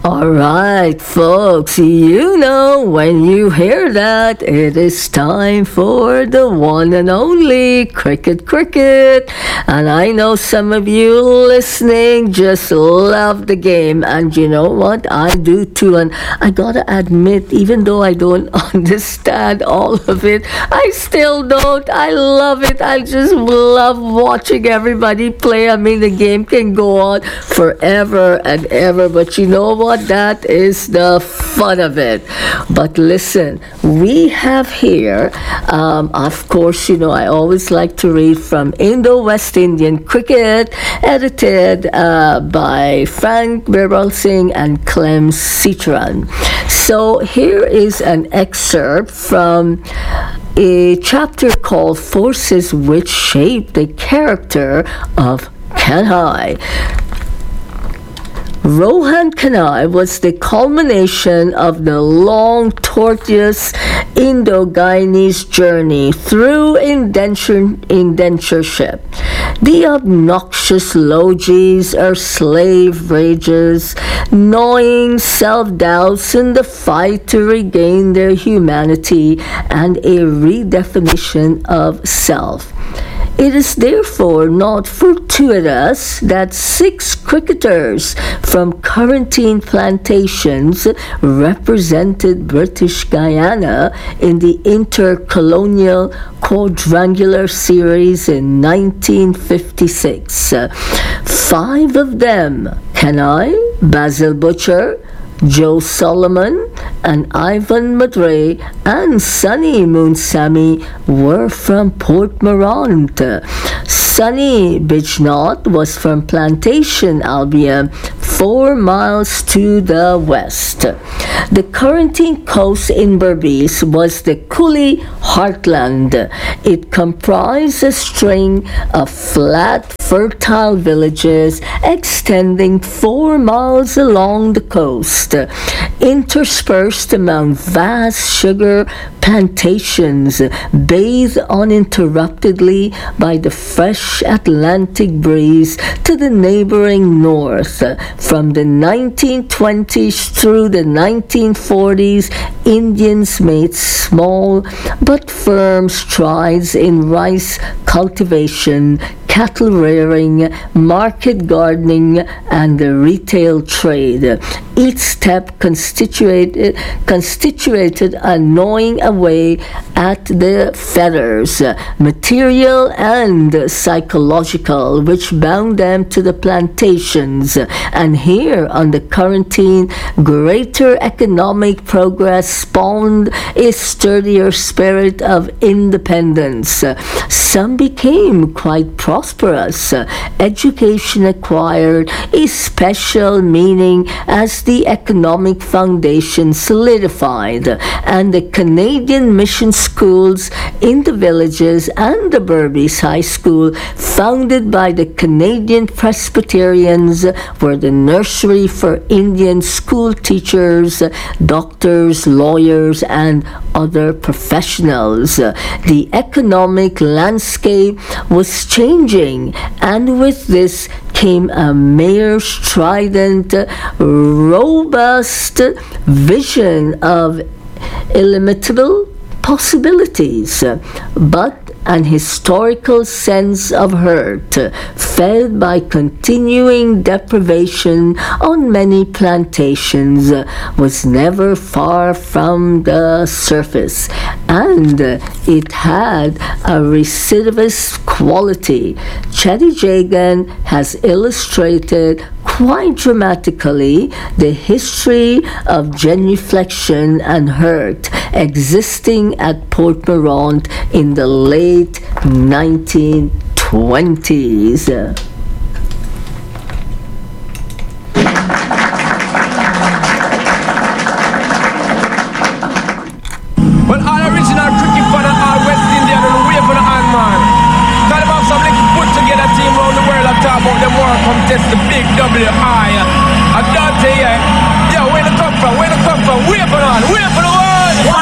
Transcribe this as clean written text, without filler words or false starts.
All right, folks, you know when you hear that, it is time for the one and only Cricket. And I know some of you listening just love the game. And you know what? I do too. And I gotta admit, even though I don't understand all of it, I still don't. I love it. I just love watching everybody play. I mean, the game can go on forever and ever. But you know what? That is the fun of it. But listen, we have here, of course, you know, I always like to read from Indo-West Indian Cricket, edited by Frank Birbal Singh and Clem Sitran. So here is an excerpt from a chapter called Forces Which Shape the Character of Kanhai. Rohan Kanhai was the culmination of the long, tortuous Indo-Guyanese journey through indentureship. The obnoxious logies or slave rages, gnawing self-doubts in the fight to regain their humanity and a redefinition of self. It is therefore not fortuitous that 6 cricketers from quarantine plantations represented British Guyana in the intercolonial quadrangular series in 1956. 5 of them, Kanhai, Basil Butcher, Joe Solomon, and Ivan Madre and Sunny Moonsamy were from Port Morant. Sunny Bijnath was from Plantation Albion, 4 miles to the west. The quarantine coast in Berbice was the Kuli Heartland. It comprised a string of flat, fertile villages extending 4 miles along the coast, interspersed among vast sugar plantations, bathed uninterruptedly by the fresh Atlantic breeze to the neighboring north. From the 1920s through the 1940s, Indians made small but firm strides in rice cultivation, cattle rearing, market gardening, and the retail trade. Each step constituted a gnawing away at the fetters, material and psychological, which bound them to the plantations. And here on the quarantine, greater economic progress spawned a sturdier spirit of independence. Some became quite prosperous. Education acquired a special meaning as the economic foundation solidified, and the Canadian mission schools in the villages and the Berbice High School, founded by the Canadian Presbyterians, were the nursery for Indian school teachers, doctors, lawyers, and other professionals. The economic landscape was changing, and with this came a mere strident, robust vision of illimitable possibilities, but an historical sense of hurt, fed by continuing deprivation on many plantations, was never far from the surface, and it had a recidivist quality. Chetty Jagan has illustrated quite dramatically the history of genuflection and hurt existing at Port Morant in the late 1920s.